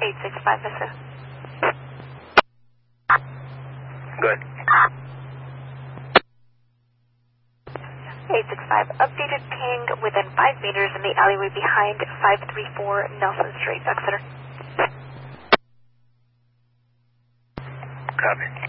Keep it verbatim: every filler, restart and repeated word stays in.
eight six five, yes, sir. Good. eight six five, updated ping within five meters in the alleyway behind five three four Nelson Street, Exeter. Copy.